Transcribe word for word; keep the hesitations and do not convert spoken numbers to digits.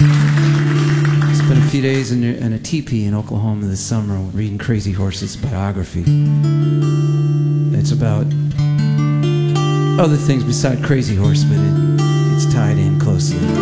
Spent a few days in a, in a teepee in Oklahoma this summer reading Crazy Horse's biography. It's about other things beside Crazy Horse, but it, it's tied in closely.